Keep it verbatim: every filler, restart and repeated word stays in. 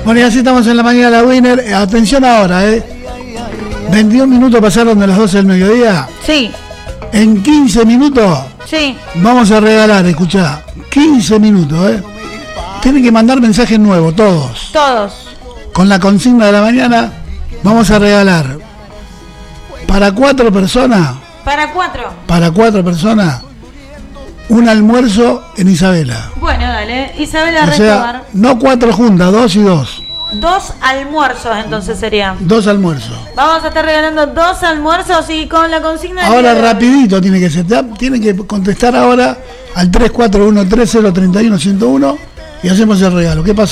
Bueno, y así estamos en la mañana de la Winner. Atención ahora, ¿eh? veintiún minutos pasaron de las doce del mediodía. Sí. En quince minutos. Sí. Vamos a regalar, escuchá. quince minutos, ¿eh? Tienen que mandar mensajes nuevos, todos. Todos. Con la consigna de la mañana, vamos a regalar para cuatro personas. Para cuatro. Para cuatro personas. Un almuerzo en Isabela. Bueno, dale. Isabela o Restobar. sea, no cuatro juntas, dos y dos. Dos almuerzos entonces serían. Dos almuerzos. Vamos a estar regalando dos almuerzos y con la consigna... Ahora de... rapidito tiene que ser. Tienen que contestar ahora al tres cuatro uno tres cero tres uno uno cero uno y hacemos el regalo. ¿Qué pasa?